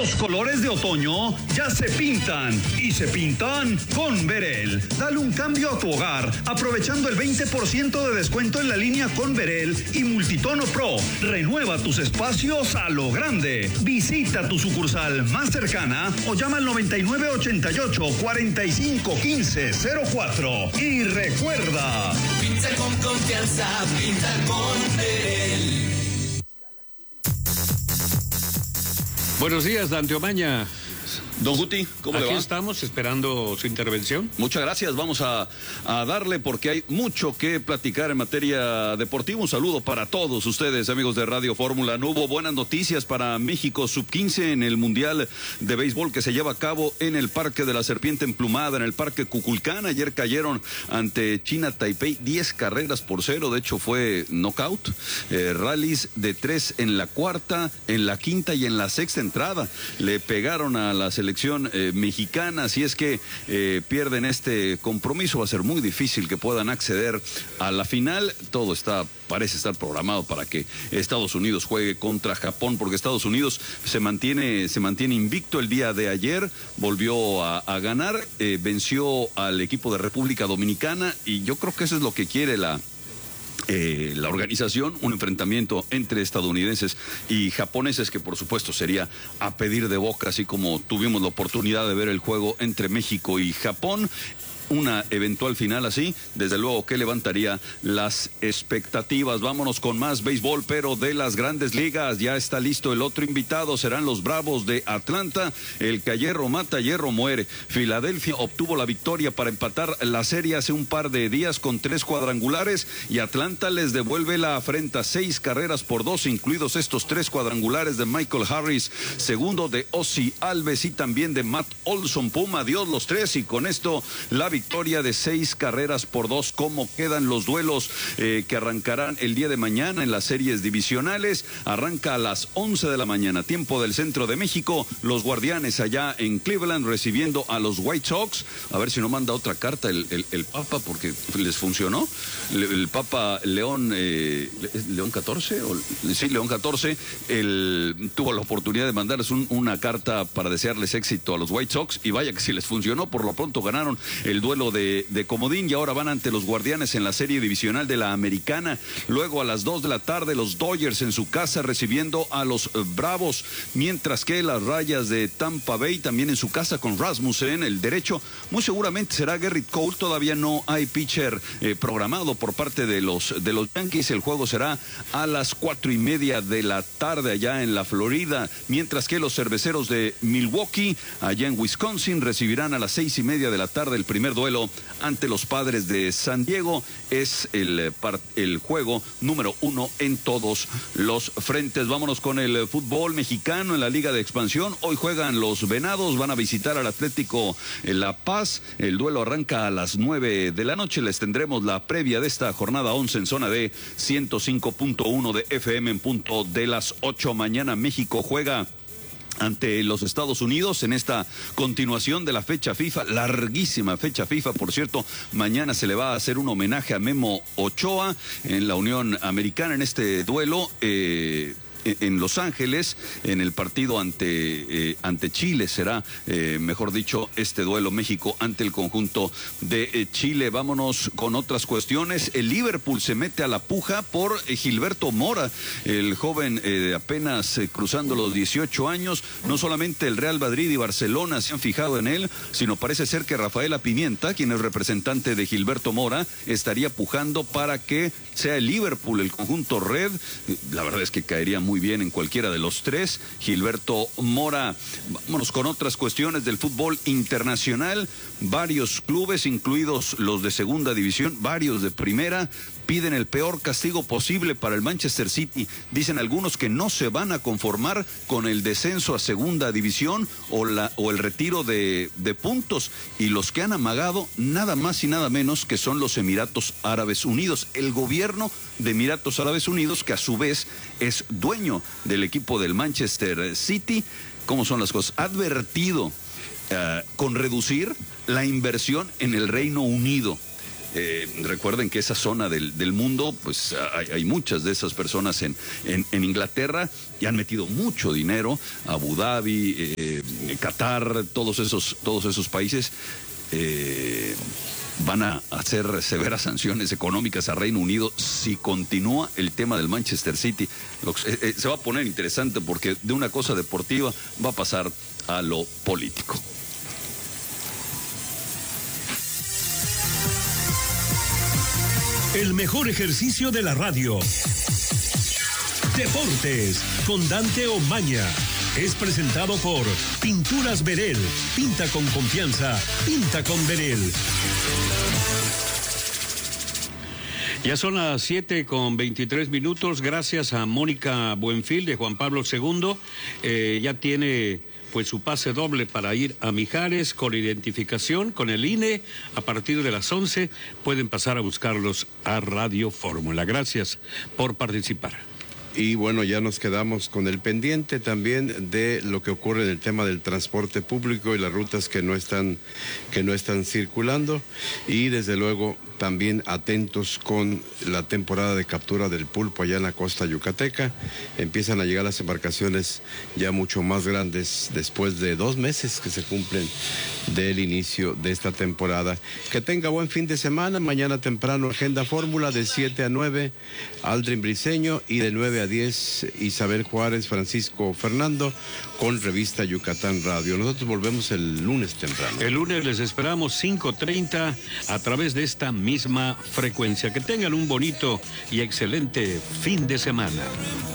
Los colores de otoño ya se pintan y se pintan con Verel. Dale un cambio a tu hogar aprovechando el 20% de descuento en la línea con Verel y Multitono Pro. Renueva tus espacios a lo grande. Visita tu sucursal más cercana o llama al 9988-451504. Y recuerda, pinta con confianza, pinta con Verel. Buenos días, Dante Omaña. Don Guti, ¿cómo le va? Aquí estamos esperando su intervención. Muchas gracias, vamos a darle porque hay mucho que platicar en materia deportiva. Un saludo para todos ustedes, amigos de Radio Fórmula. No hubo buenas noticias para México Sub-15 en el Mundial de Béisbol que se lleva a cabo en el Parque de la Serpiente Emplumada, en el Parque Cuculcán. Ayer cayeron ante China Taipei 10-0. De hecho fue knockout. Rallies de 3 en la cuarta, en la quinta y en la sexta entrada. Le pegaron a la selección mexicana, así es que pierden este compromiso. Va a ser muy difícil que puedan acceder a la final. Todo parece estar programado para que Estados Unidos juegue contra Japón, porque Estados Unidos se mantiene invicto. El día de ayer volvió a ganar, venció al equipo de República Dominicana, y yo creo que eso es lo que quiere la organización, un enfrentamiento entre estadounidenses y japoneses que por supuesto sería a pedir de boca, así como tuvimos la oportunidad de ver el juego entre México y Japón. Una eventual final así, desde luego que levantaría las expectativas. Vámonos con más béisbol, pero de las grandes ligas. Ya está listo el otro invitado, serán los Bravos de Atlanta. El que a hierro mata, hierro muere. Filadelfia obtuvo la victoria para empatar la serie hace un par de días con 3 cuadrangulares, y Atlanta les devuelve la afrenta 6-2, incluidos estos 3 cuadrangulares de Michael Harris, segundo de Ozzy Alves y también de Matt Olson. Puma dio los 3, y con esto la victoria de 6-2. ¿Cómo quedan los duelos que arrancarán el día de mañana en las series divisionales? Arranca a las 11 de la mañana, tiempo del centro de México. Los Guardianes allá en Cleveland recibiendo a los White Sox. A ver si no manda otra carta el Papa, porque les funcionó. El Papa León, León 14, sí, León 14, tuvo la oportunidad de mandarles una carta para desearles éxito a los White Sox, y vaya que si les funcionó. Por lo pronto ganaron el duelo de comodín y ahora van ante los Guardianes en la serie divisional de la Americana. Luego a las 2 de la tarde los Dodgers en su casa recibiendo a los Bravos, mientras que las Rayas de Tampa Bay también en su casa con Rasmussen, el derecho. Muy seguramente será Gerrit Cole. Todavía no hay pitcher programado por parte de los Yankees. El juego será a las 4:30 de la tarde allá en la Florida, mientras que los Cerveceros de Milwaukee allá en Wisconsin recibirán a las 6:30 de la tarde el primer duelo ante los Padres de San Diego. Es el juego número 1 en todos los frentes. Vámonos con el fútbol mexicano en la Liga de Expansión. Hoy juegan los Venados, van a visitar al Atlético La Paz. El duelo arranca a las 9 de la noche. Les tendremos la previa de esta jornada 11 en zona de 105.1 de FM en punto de las 8. Mañana México juega ante los Estados Unidos en esta continuación de la fecha FIFA, larguísima fecha FIFA, por cierto. Mañana se le va a hacer un homenaje a Memo Ochoa en la Unión Americana en este duelo en Los Ángeles, en el partido ante Chile será, mejor dicho, este duelo México ante el conjunto de Chile. Vámonos con otras cuestiones. El Liverpool se mete a la puja por Gilberto Mora, el joven apenas cruzando los 18 años. No solamente el Real Madrid y Barcelona se han fijado en él, sino parece ser que Rafaela Pimienta, quien es representante de Gilberto Mora, estaría pujando para que sea el Liverpool, el conjunto red. La verdad es que caería muy bien en cualquiera de los tres, Gilberto Mora. Vámonos con otras cuestiones del fútbol internacional. Varios clubes, incluidos los de segunda división, varios de primera, piden el peor castigo posible para el Manchester City. Dicen algunos que no se van a conformar con el descenso a segunda división o el retiro de puntos. Y los que han amagado nada más y nada menos que son los Emiratos Árabes Unidos. El gobierno de Emiratos Árabes Unidos, que a su vez es dueño del equipo del Manchester City. ¿Cómo son las cosas? Ha advertido con reducir la inversión en el Reino Unido. Recuerden que esa zona del mundo, pues hay muchas de esas personas en Inglaterra y han metido mucho dinero. Abu Dhabi, Qatar, todos esos países van a hacer severas sanciones económicas a Reino Unido si continúa el tema del Manchester City. Se va a poner interesante porque de una cosa deportiva va a pasar a lo político. El mejor ejercicio de la radio. Deportes con Dante Omaña. Es presentado por Pinturas Berel. Pinta con confianza. Pinta con Berel. Ya son las 7:23. Gracias a Mónica Buenfil de Juan Pablo II. Ya tiene pues su pase doble para ir a Mijares con identificación con el INE. A partir de las 11 pueden pasar a buscarlos a Radio Fórmula. Gracias por participar. Y bueno, ya nos quedamos con el pendiente también de lo que ocurre en el tema del transporte público y las rutas que no están circulando. Y desde luego también atentos con la temporada de captura del pulpo allá en la costa yucateca. Empiezan a llegar las embarcaciones ya mucho más grandes después de 2 meses que se cumplen del inicio de esta temporada. Que tenga buen fin de semana. Mañana temprano Agenda Fórmula de 7 a 9, Aldrin Briceño, y de 9 a 10 Isabel Juárez, Francisco Fernando con Revista Yucatán Radio. Nosotros volvemos el lunes temprano. El lunes les esperamos 5:30 a través de esta misma frecuencia. Que tengan un bonito y excelente fin de semana.